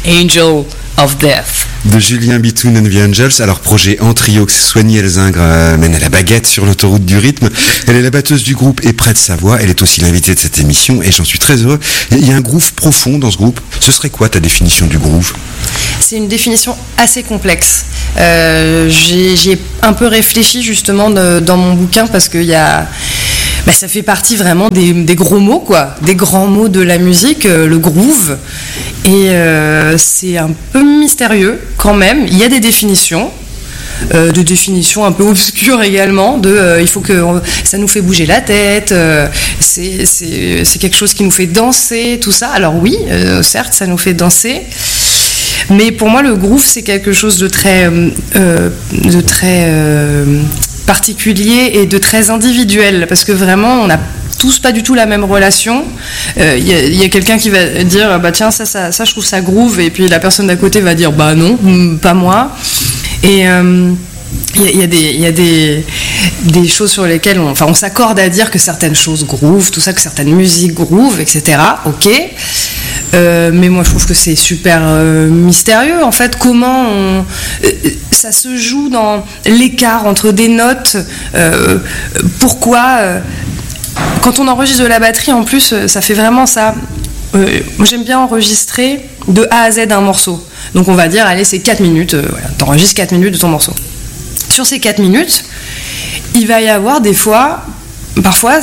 Angel of Death. De Julien Bitoun and the Angels. Alors, projet en trio que Soigny Elzingre mène à la baguette sur l'autoroute du rythme. Elle est la batteuse du groupe et près de sa voix. Elle est aussi l'invitée de cette émission et j'en suis très heureux. Il y a un groove profond dans ce groupe. Ce serait quoi ta définition du groove ? C'est une définition assez complexe. J'y ai un peu réfléchi justement dans mon bouquin parce qu'il y a... ça fait partie vraiment des gros mots, quoi, des grands mots de la musique, le groove. Et c'est un peu mystérieux quand même. Il y a des définitions. De définitions un peu obscures également, il faut que ça nous fait bouger la tête, c'est quelque chose qui nous fait danser, tout ça. Alors oui, certes, ça nous fait danser, mais pour moi, le groove, c'est quelque chose de très particulier et de très individuel, parce que vraiment, on n'a tous pas du tout la même relation. Y a quelqu'un qui va dire tiens, ça je trouve ça groove, et puis la personne d'à côté va dire non, pas moi. Et il y a des choses sur lesquelles on s'accorde à dire que certaines choses groove, tout ça, que certaines musiques groove, etc. Ok. Mais moi je trouve que c'est super mystérieux en fait. Comment ça se joue dans l'écart entre des notes. Pourquoi quand on enregistre de la batterie, en plus, ça fait vraiment ça. Moi, j'aime bien enregistrer de A à Z un morceau. Donc, on va dire, allez, c'est 4 minutes. Voilà, t'enregistres 4 minutes de ton morceau. Sur ces 4 minutes, il va y avoir des fois, parfois,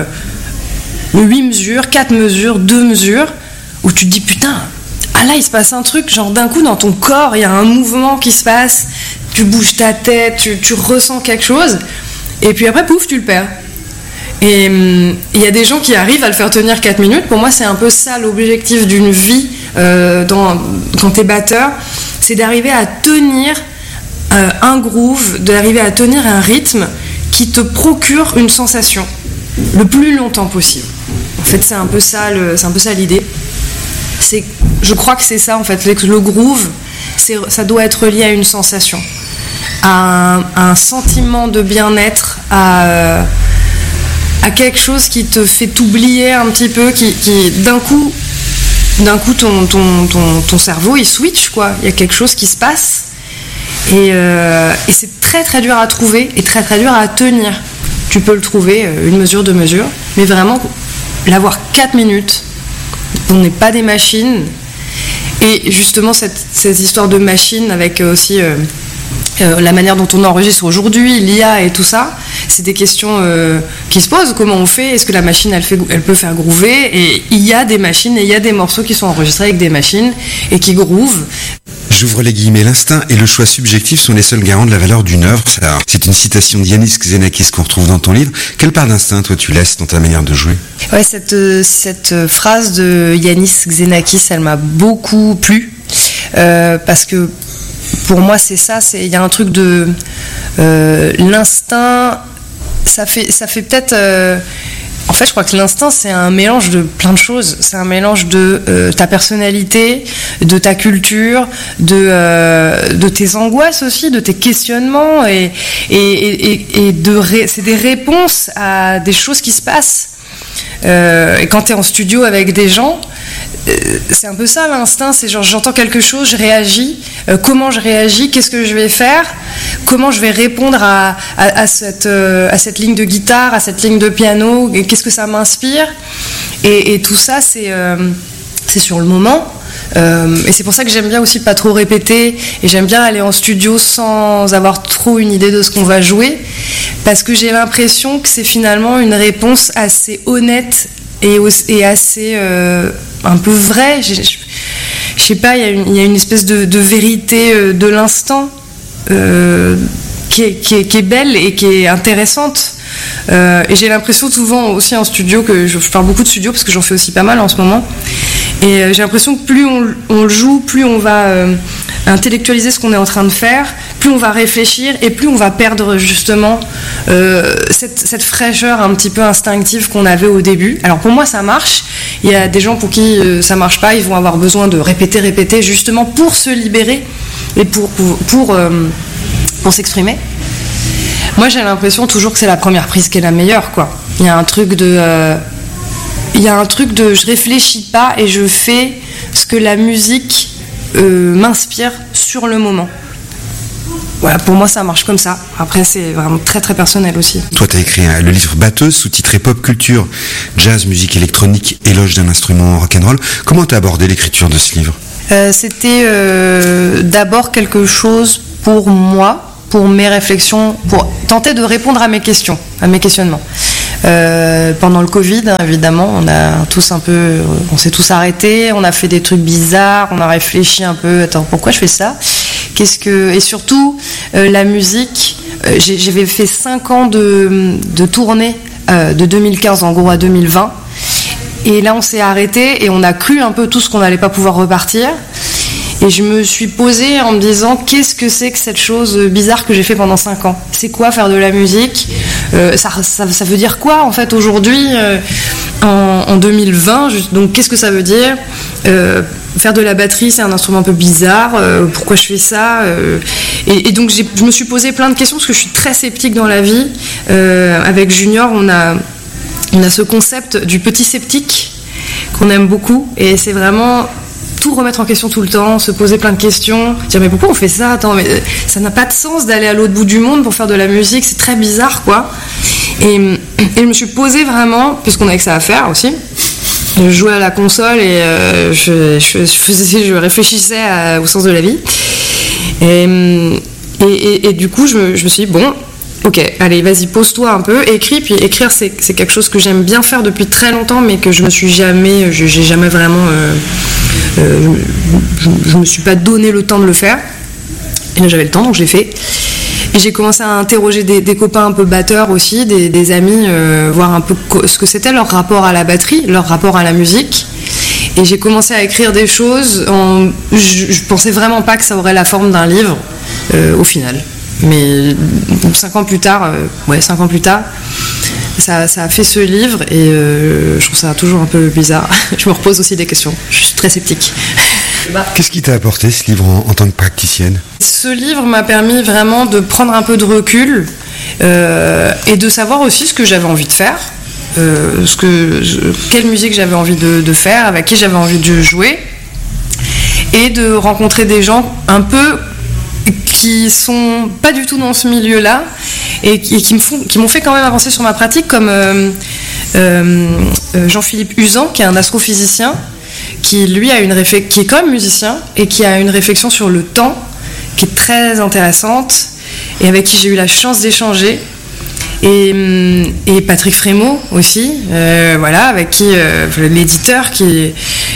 8 mesures, 4 mesures, 2 mesures, où tu te dis, putain, là, il se passe un truc, genre d'un coup, dans ton corps, il y a un mouvement qui se passe, tu bouges ta tête, tu ressens quelque chose, et puis après, pouf, tu le perds. Et il y a des gens qui arrivent à le faire tenir 4 minutes. Pour moi, c'est un peu ça l'objectif d'une vie quand t'es batteur. C'est d'arriver à tenir un groove, d'arriver à tenir un rythme qui te procure une sensation le plus longtemps possible. En fait, c'est un peu ça l'idée. Je crois que c'est ça, en fait. Le groove, ça doit être lié à une sensation, à un sentiment de bien-être, à quelque chose qui te fait t'oublier un petit peu, qui d'un coup ton cerveau il switch, quoi. Il y a quelque chose qui se passe et c'est très très dur à trouver et très très dur à tenir. Tu peux le trouver, une mesure, 2 mesures, mais vraiment l'avoir 4 minutes. On n'est pas des machines, et justement cette histoire de machine avec aussi la manière dont on enregistre aujourd'hui, l'IA et tout ça, c'est des questions qui se posent. Comment on fait ? Est-ce que la machine, elle peut faire groover ? Et il y a des machines et il y a des morceaux qui sont enregistrés avec des machines et qui groovent. J'ouvre les guillemets. L'instinct et le choix subjectif sont les seuls garants de la valeur d'une œuvre. C'est une citation d'Yanis Xenakis qu'on retrouve dans ton livre. Quelle part d'instinct, toi, tu laisses dans ta manière de jouer ? Ouais, cette phrase de Yanis Xenakis, elle m'a beaucoup plu parce que pour moi, c'est ça. Il y a un truc de l'instinct. Ça fait peut-être. En fait, je crois que l'instinct, c'est un mélange de plein de choses. C'est un mélange de ta personnalité, de ta culture, de tes angoisses aussi, de tes questionnements, et c'est des réponses à des choses qui se passent. Et quand tu es en studio avec des gens, c'est un peu ça l'instinct, c'est genre j'entends quelque chose, je réagis, comment je réagis, qu'est-ce que je vais faire, comment je vais répondre à cette ligne de guitare, à cette ligne de piano, qu'est-ce que ça m'inspire, et tout ça c'est sur le moment. Et c'est pour ça que j'aime bien aussi pas trop répéter, et j'aime bien aller en studio sans avoir trop une idée de ce qu'on va jouer, parce que j'ai l'impression que c'est finalement une réponse assez honnête et assez un peu vraie. Je sais pas, il y a une espèce de vérité de l'instant qui est belle et qui est intéressante. Et j'ai l'impression souvent aussi en studio, que je parle beaucoup de studio parce que j'en fais aussi pas mal en ce moment, et j'ai l'impression que plus on le joue, plus on va intellectualiser ce qu'on est en train de faire, plus on va réfléchir, et plus on va perdre justement cette fraîcheur un petit peu instinctive qu'on avait au début. Alors pour moi ça marche, il y a des gens pour qui ça marche pas, ils vont avoir besoin de répéter justement pour se libérer et pour s'exprimer. Moi j'ai l'impression toujours que c'est la première prise qui est la meilleure, quoi. Il y a un truc de je réfléchis pas et je fais ce que la musique m'inspire sur le moment. Voilà, pour moi ça marche comme ça. Après c'est vraiment très très personnel aussi. Toi t'as écrit le livre Batteuse, sous-titré Pop Culture, Jazz, musique électronique, éloge d'un instrument rock'n'roll. Comment t'as abordé l'écriture de ce livre ? C'était d'abord quelque chose pour moi, pour mes réflexions, pour tenter de répondre à mes questions, à mes questionnements. Pendant le Covid, évidemment, on s'est tous arrêtés, on a fait des trucs bizarres, on a réfléchi un peu, attends, pourquoi je fais ça ? Et surtout, la musique, j'avais fait 5 ans de tournée, de 2015 en gros à 2020, et là on s'est arrêté et on a cru un peu tous qu'on n'allait pas pouvoir repartir. Et je me suis posée en me disant qu'est-ce que c'est que cette chose bizarre que j'ai fait pendant 5 ans ? C'est quoi faire de la musique ? Ça veut dire quoi en fait aujourd'hui en 2020 ? Donc qu'est-ce que ça veut dire ? Faire de la batterie, c'est un instrument un peu bizarre. Pourquoi je fais ça ? Et donc je me suis posé plein de questions parce que je suis très sceptique dans la vie. Avec Junior, on a ce concept du petit sceptique qu'on aime beaucoup. Et c'est vraiment tout remettre en question tout le temps, se poser plein de questions, dire mais pourquoi on fait ça ? Attends, mais ça n'a pas de sens d'aller à l'autre bout du monde pour faire de la musique, c'est très bizarre quoi. Et je me suis posée vraiment, puisqu'on avait que ça à faire aussi, je jouais à la console et je réfléchissais au sens de la vie. Et du coup je me suis dit bon, ok, allez, vas-y, pose-toi un peu, écris. Puis écrire, c'est quelque chose que j'aime bien faire depuis très longtemps, mais que j'ai jamais vraiment, je me suis pas donné le temps de le faire. Et là, j'avais le temps, donc je l'ai fait. Et j'ai commencé à interroger des copains un peu batteurs aussi, des amis, voir un peu ce que c'était leur rapport à la batterie, leur rapport à la musique. Et j'ai commencé à écrire des choses. Je pensais vraiment pas que ça aurait la forme d'un livre, au final. Mais 5 ans plus tard, ça a fait ce livre et je trouve ça toujours un peu bizarre. Je me repose aussi des questions, je suis très sceptique. Qu'est-ce qui t'a apporté ce livre en tant que praticienne ? Ce livre m'a permis vraiment de prendre un peu de recul et de savoir aussi ce que j'avais envie de faire, quelle musique j'avais envie de faire, avec qui j'avais envie de jouer, et de rencontrer des gens un peu qui sont pas du tout dans ce milieu-là et qui m'ont fait quand même avancer sur ma pratique, comme Jean-Philippe Usan, qui est un astrophysicien, qui lui qui est quand même musicien et qui a une réflexion sur le temps qui est très intéressante et avec qui j'ai eu la chance d'échanger. Et Patrick Frémaux aussi, voilà, avec qui l'éditeur qui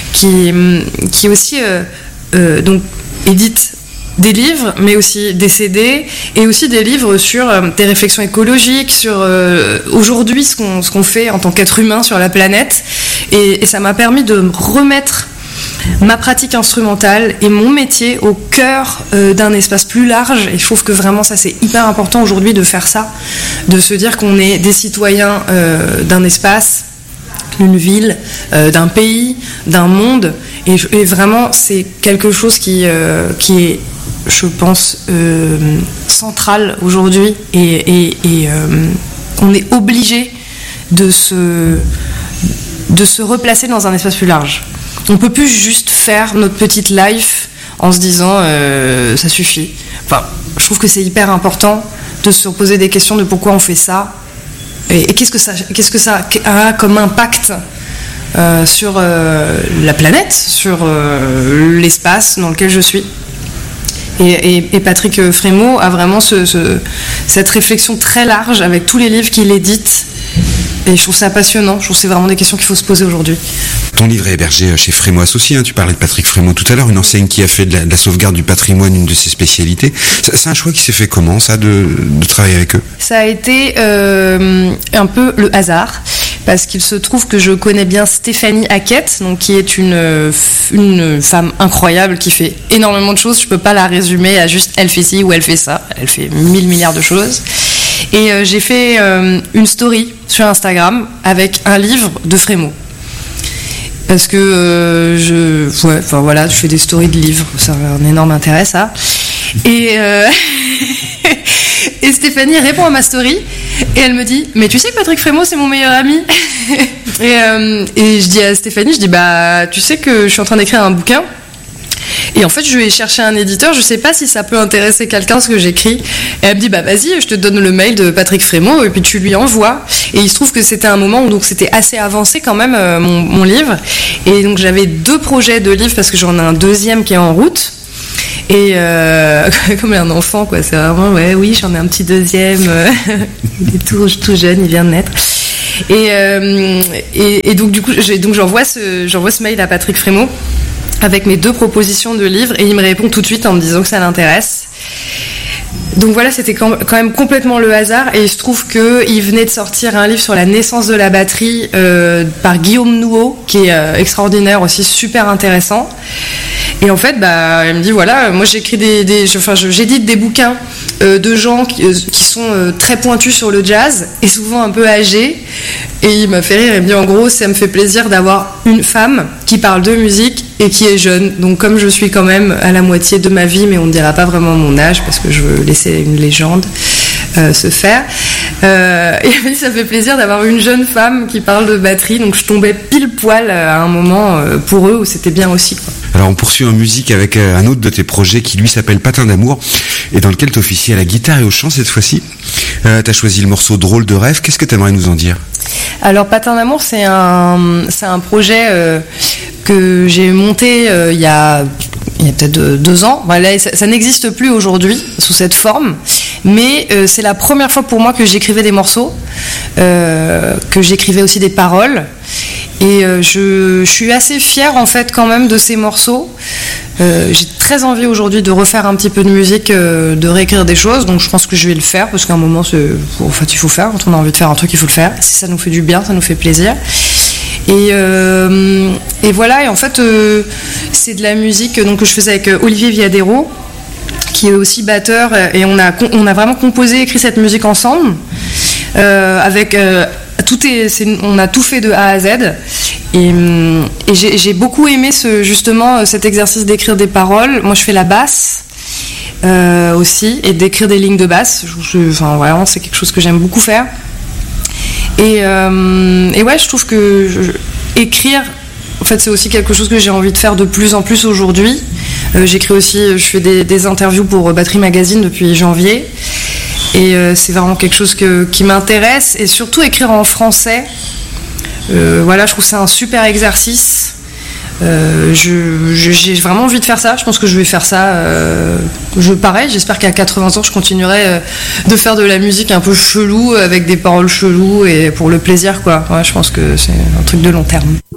aussi donc édite des livres, mais aussi des CD, et aussi des livres sur des réflexions écologiques, sur aujourd'hui ce qu'on fait en tant qu'être humain sur la planète. Et ça m'a permis de remettre ma pratique instrumentale et mon métier au cœur d'un espace plus large. Et je trouve que vraiment ça c'est hyper important aujourd'hui de faire ça, de se dire qu'on est des citoyens d'un espace, d'une ville, d'un pays, d'un monde. Et vraiment c'est quelque chose qui est, je pense, central aujourd'hui, et on est obligé de se replacer dans un espace plus large. On peut plus juste faire notre petite life en se disant ça suffit. Enfin, je trouve que c'est hyper important de se poser des questions de pourquoi on fait ça et qu'est-ce que ça a comme impact sur la planète, sur l'espace dans lequel je suis. Et Patrick Frémaux a vraiment cette réflexion très large avec tous les livres qu'il édite. Et je trouve ça passionnant. Je trouve que c'est vraiment des questions qu'il faut se poser aujourd'hui. Ton livre est hébergé chez Frémaux Associés. Tu parlais de Patrick Frémaux tout à l'heure, une enseigne qui a fait de la sauvegarde du patrimoine une de ses spécialités. C'est un choix qui s'est fait comment, ça, de travailler avec eux ? Ça a été un peu le hasard. Parce qu'il se trouve que je connais bien Stéphanie Hackett, donc qui est une femme incroyable qui fait énormément de choses. Je peux pas la résumer à juste elle fait ci ou elle fait ça. Elle fait 1000 milliards de choses. Et j'ai fait une story sur Instagram avec un livre de Frémaux. Parce que je fais des stories de livres, c'est un énorme intérêt ça. Et Stéphanie répond à ma story et elle me dit mais tu sais que Patrick Frémaux c'est mon meilleur ami. Et je dis à Stéphanie, tu sais que je suis en train d'écrire un bouquin Et en fait, je lui ai cherché un éditeur. Je sais pas si ça peut intéresser quelqu'un ce que j'écris. Et elle me dit, bah vas-y, je te donne le mail de Patrick Frémaux et puis tu lui envoies. Et il se trouve que c'était un moment où donc c'était assez avancé quand même mon livre. Et donc j'avais 2 projets de livres parce que j'en ai un deuxième qui est en route. Et comme un enfant, quoi. C'est vraiment, ouais, oui, j'en ai un petit deuxième. Il est tout jeune, il vient de naître. Et donc du coup, j'envoie ce mail à Patrick Frémaux avec mes 2 propositions de livres et il me répond tout de suite en me disant que ça l'intéresse. Donc voilà, c'était quand même complètement le hasard et il se trouve qu'il venait de sortir un livre sur la naissance de la batterie par Guillaume Nouveau qui est extraordinaire aussi, super intéressant. Et en fait, bah, elle me dit voilà, moi j'écris j'édite des bouquins de gens qui sont très pointus sur le jazz et souvent un peu âgés. Et il m'a fait rire, il me dit en gros, ça me fait plaisir d'avoir une femme qui parle de musique et qui est jeune. Donc comme je suis quand même à la moitié de ma vie, mais on ne dira pas vraiment mon âge parce que je veux laisser une légende se faire. Et il m'a dit ça fait plaisir d'avoir une jeune femme qui parle de batterie. Donc je tombais pile poil à un moment pour eux où c'était bien aussi, quoi. Alors on poursuit en musique avec un autre de tes projets qui lui s'appelle Patin d'amour et dans lequel tu officies à la guitare et au chant cette fois-ci. Tu as choisi le morceau Drôle de rêve, qu'est-ce que tu aimerais nous en dire ? Alors Patin d'amour c'est un projet que j'ai monté il y a peut-être 2 ans. Voilà, ça n'existe plus aujourd'hui sous cette forme, mais c'est la première fois pour moi que j'écrivais des morceaux, que j'écrivais aussi des paroles. Et je suis assez fière en fait quand même de ces morceaux. J'ai très envie aujourd'hui de refaire un petit peu de musique, de réécrire des choses. Donc je pense que je vais le faire parce qu'à un moment, il faut faire. Quand on a envie de faire un truc, il faut le faire. Si ça nous fait du bien, ça nous fait plaisir. Et voilà. Et en fait, c'est de la musique donc que je faisais avec Olivier Viadero, qui est aussi batteur. Et on a vraiment composé, écrit cette musique ensemble avec. On a tout fait de A à Z et j'ai beaucoup aimé cet exercice d'écrire des paroles. Moi je fais la basse aussi et d'écrire des lignes de basse. Vraiment c'est quelque chose que j'aime beaucoup faire et ouais, je trouve que écrire en fait c'est aussi quelque chose que j'ai envie de faire de plus en plus aujourd'hui. J'écris aussi, je fais des interviews pour Batterie Magazine depuis janvier. Et c'est vraiment quelque chose qui m'intéresse. Et surtout écrire en français. Voilà, je trouve que c'est un super exercice. J'ai vraiment envie de faire ça. Je pense que je vais faire ça. Pareil, j'espère qu'à 80 ans, je continuerai de faire de la musique un peu chelou, avec des paroles cheloues et pour le plaisir, quoi. Ouais, je pense que c'est un truc de long terme.